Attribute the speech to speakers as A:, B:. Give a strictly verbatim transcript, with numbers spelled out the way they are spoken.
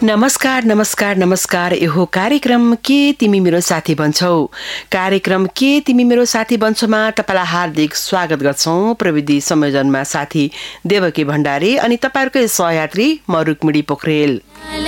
A: नमस्कार नमस्कार नमस्कार यो कार्यक्रम के तिमी मेरो साथी बन्छौ कार्यक्रम के तिमी मेरो साथी बन्छौमा तपाईलाई हार्दिक स्वागत गर्छौं। प्रविधि संयोजनमा साथी देवकी भण्डारी अनि तपाईहरुकै सहयात्री म रुक्मिणी पोखरेल।